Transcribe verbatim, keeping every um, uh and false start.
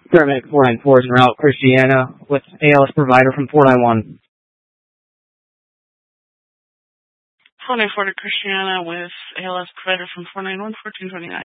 Paramedic four nine four is en route, Christiana, with A L S provider from four nine one. four nine four to Christiana with A L S provider from four nine one, fourteen twenty-nine.